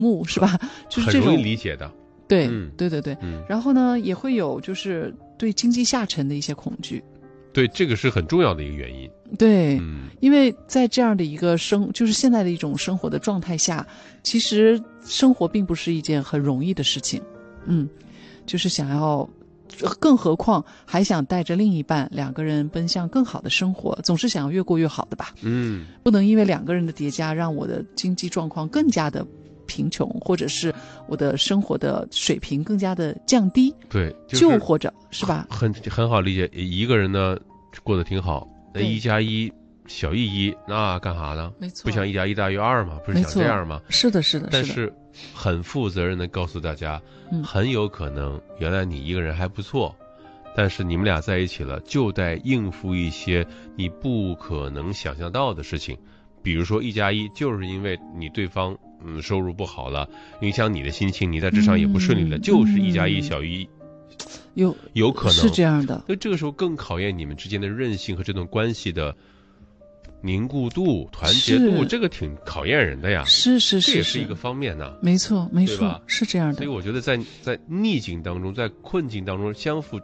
目，是吧？就是这种很容易理解的。 对，对。然后呢，也会有就是对经济下沉的一些恐惧。 对，这个是很重要的一个原因。 对，因为在这样的一个就是现在的一种生活的状态下，其实生活并不是一件很容易的事情。就是想要，更何况还想带着另一半两个人奔向更好的生活，总是想要越过越好的吧。不能因为两个人的叠加让我的经济状况更加的贫穷，或者是我的生活的水平更加的降低。 对， 就或者是吧， 很好理解。一个人呢过得挺好，那1+1小于1，那干啥呢？ 没错， 不想1+1大于2嘛，不是想这样吗？ 是的。 但是很负责任的告诉大家，很有可能原来你一个人还不错，但是你们俩在一起了，就得应付一些你不可能想象到的事情。比如说1+1，就是因为你对方收入不好了，影响你的心情，你在职场也不顺利了，就是1+1小于1，有可能是这样的。 所以这个时候更考验你们之间的韧性和这段关系的凝固度、团结度，这个挺考验人的呀。 是， 这也是一个方面呢。 没错，是这样的。 所以我觉得在逆境当中，在困境当中，相互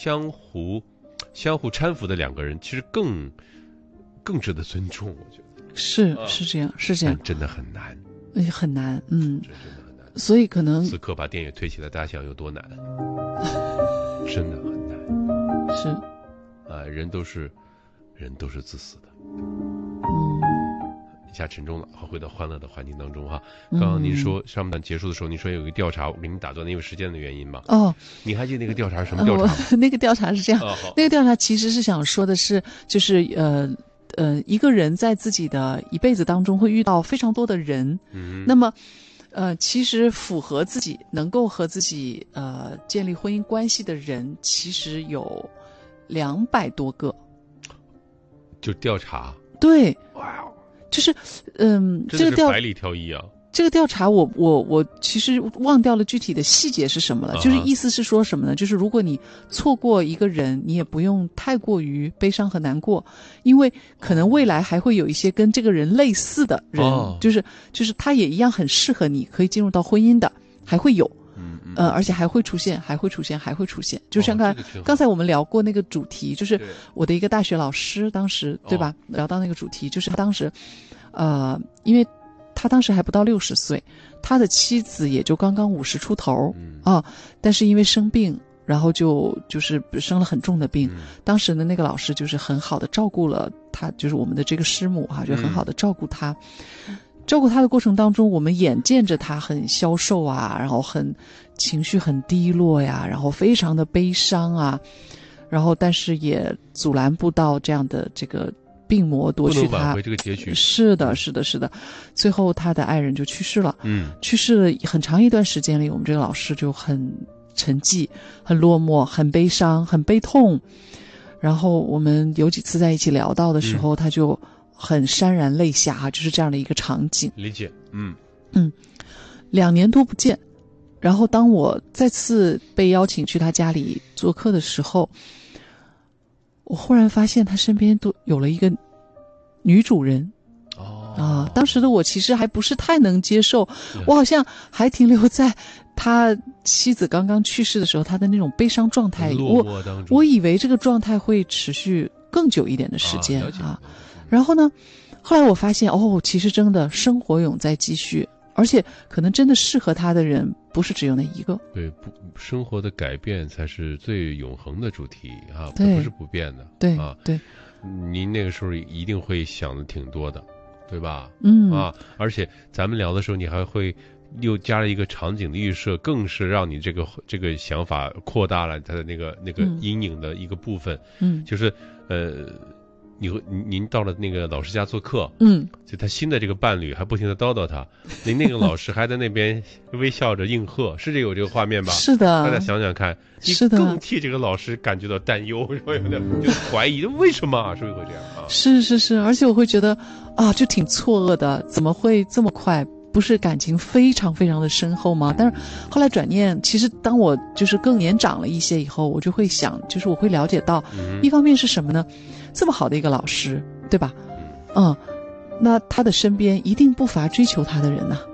搀扶的两个人，其实更值得尊重。我觉得是这样，是这样， 真的很难， 很难， 这真的很难。 所以可能此刻把电影推起来，大家想有多难？真的很难。 是人都是自私的。一下沉重了，回到欢乐的环境当中哈。刚刚您说上半段结束的时候，您说有一个调查，我给您打断，因为时间的原因嘛。你还记得那个调查是什么调查吗？ 那个调查是这样，那个调查其实是想说的是，就是一个人在自己的一辈子当中会遇到非常多的人，那么其实符合自己能够和自己建立婚姻关系的人，其实有200多个。 就调查。 对， 哇， 就是这个百里挑一啊。 这个调查我其实忘掉了具体的细节是什么了，就是意思是说什么呢？就是如果你错过一个人，你也不用太过于悲伤和难过，因为可能未来还会有一些跟这个人类似的人，就是他也一样很适合你，可以进入到婚姻的，还会有。而且还会出现。就像刚才我们聊过那个主题，就是我的一个大学老师，当时对吧？聊到那个主题，就是他当时，因为他当时还不到60岁，他的妻子也就刚刚50出头但是因为生病，然后就是生了很重的病。当时的那个老师就是很好的照顾了他，就是我们的这个师母就很好的照顾他。照顾他的过程当中，我们眼见着他很消瘦然后情绪很低落然后非常的悲伤然后但是也阻拦不到这样的这个病魔夺去他， 不能挽回这个结局。 是的。最后他的爱人就去世了。去世了很长一段时间里，我们这个老师就很沉寂、很落寞、很悲伤、很悲痛。然后我们有几次在一起聊到的时候，他就很潸然泪下就是这样的一个场景。 理解。 2年多不见，然后当我再次被邀请去他家里做客的时候，我忽然发现他身边都有了一个女主人。当时的我其实还不是太能接受，我好像还停留在他妻子刚刚去世的时候他的那种悲伤状态里。我以为这个状态会持续更久一点的时间然后呢，后来我发现其实真的生活永在继续，而且可能真的适合他的人不是只有那一个。 对，生活的改变才是最永恒的主题不是不变的。 对， 您那个时候一定会想的挺多的，对吧？而且咱们聊的时候，你还会又加了一个场景的预设，更是让你这个想法扩大了它的那个阴影的一个部分。就是您到了那个老师家做客，就他新的这个伴侣还不停的叨叨他，您那个老师还在那边微笑着应和，是有这个画面吧？ 是的， 大家想想看，你更替这个老师感觉到担忧，是吧？有点就怀疑为什么是不是会这样是，而且我会觉得就挺错愕的，怎么会这么快？不是感情非常非常的深厚吗？但是后来转念，其实当我就是更年长了一些以后，我就会想，就是我会了解到，一方面是什么呢？这么好的一个老师，对吧？那他的身边一定不乏追求他的人呐。